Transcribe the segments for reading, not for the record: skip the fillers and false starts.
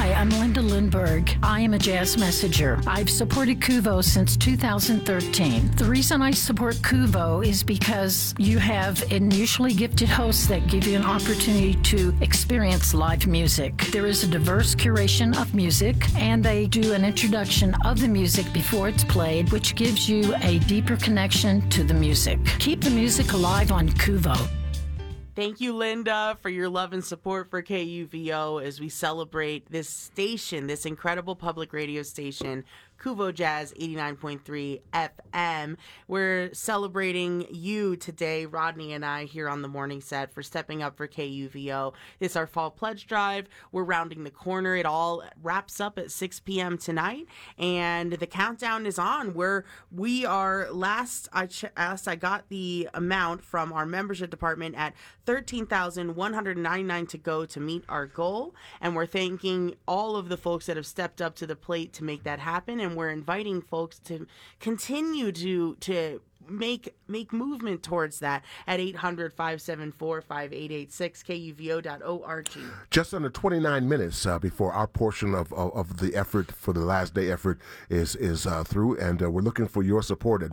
Hi, I'm Linda Lindberg. I am a jazz messenger. I've supported Kuvo since 2013. The reason I support Kuvo is because you have unusually gifted hosts that give you an opportunity to experience live music. There is a diverse curation of music, and they do an introduction of the music before it's played, which gives you a deeper connection to the music. Keep the music alive on Kuvo. Thank you, Linda, for your love and support for KUVO as we celebrate this station, this incredible public radio station, Kuvo Jazz 89.3 FM. We're celebrating you today, Rodney and I, here on the morning set for stepping up for KUVO. It's our fall pledge drive. We're rounding the corner. It all wraps up at 6 p.m. tonight, and the countdown is on. We are I got the amount from our membership department at $13,199 to go to meet our goal, and we're thanking all of the folks that have stepped up to the plate to make that happen, and we're inviting folks to continue to make movement towards that at 800-574-5886, kuvo.org. Just under 29 minutes before our portion of the effort for the last day effort is through, and we're looking for your support at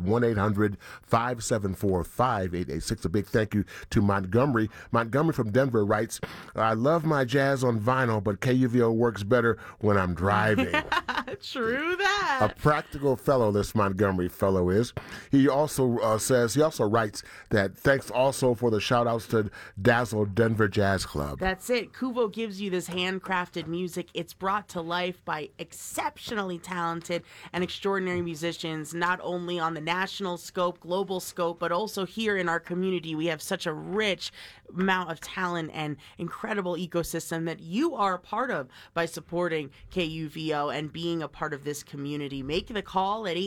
1-800-574-5886. A big thank you to Montgomery. Montgomery from Denver writes, I love my jazz on vinyl, but KUVO works better when I'm driving. True that. A practical fellow, this Montgomery fellow is. He also writes that thanks also for the shout outs to Dazzle Denver Jazz Club. That's it. Kuvo gives you this handcrafted music. It's brought to life by exceptionally talented and extraordinary musicians, not only on the national scope, global scope, but also here in our community. We have such a rich amount of talent and incredible ecosystem that you are a part of by supporting KUVO and being a part of this community. Make the call at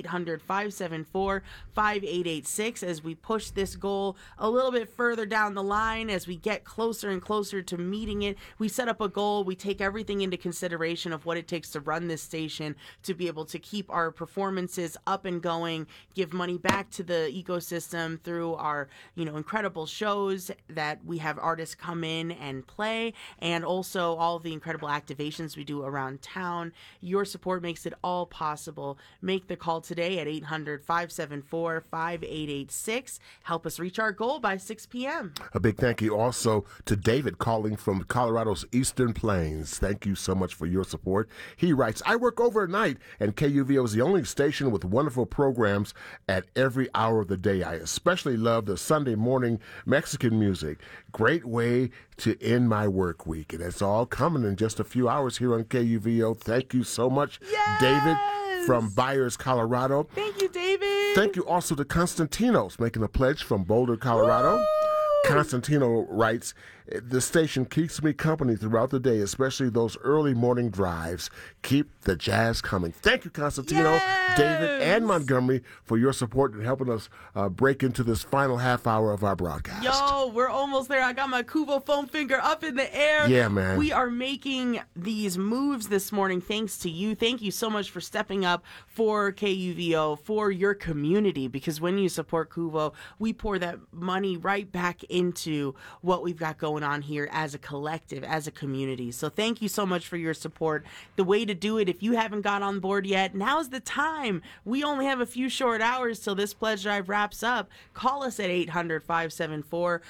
800-574-5886 as we push this goal a little bit further down the line. As we get closer and closer to meeting it, we set up a goal. We take everything into consideration of what it takes to run this station, to be able to keep our performances up and going, give money back to the ecosystem through our incredible shows that we have artists come in and play, and also all the incredible activations we do around town. Your support makes it all possible. Make the call today at 800-574-5886. Help us reach our goal by 6 p.m. A big thank you also to David calling from Colorado's Eastern Plains. Thank you so much for your support. He writes, I work overnight, and KUVO is the only station with wonderful programs at every hour of the day. I especially love the Sunday morning Mexican music. Great way to end my work week. And it's all coming in just a few hours here on KUVO. Thank you so much, yes! David from Byers, Colorado. Thank you, David. Thank you also to Constantinos making a pledge from Boulder, Colorado. Woo! Constantino writes, the station keeps me company throughout the day, especially those early morning drives. Keep the jazz coming. Thank you, Constantino, yes! David, and Montgomery for your support and helping us break into this final half hour of our broadcast. Yo, we're almost there. I got my Kuvo foam finger up in the air. Yeah, man. We are making these moves this morning thanks to you. Thank you so much for stepping up for KUVO, for your community, because when you support Kuvo, we pour that money right back into what we've got going on here as a collective, as a community. So thank you so much for your support. The way to do it, if you haven't got on board yet, now's the time. We only have a few short hours till this pledge drive wraps up. Call us at 800-574-5886,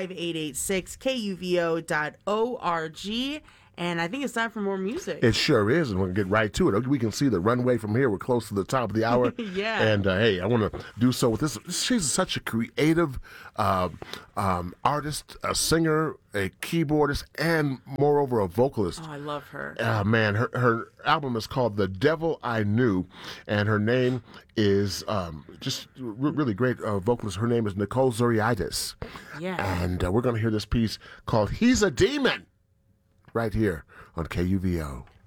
kuvo.org. And I think it's time for more music. It sure is, and we'll get right to it. We can see the runway from here. We're close to the top of the hour. Yeah. And, hey, I want to do so with this. She's such a creative artist, a singer, a keyboardist, and, moreover, a vocalist. Oh, I love her. Man, her album is called The Devil I Knew, and her name is just really great vocalist. Her name is Nicole Zuriaitis. Yeah. And we're going to hear this piece called He's a Demon right here on KUVO.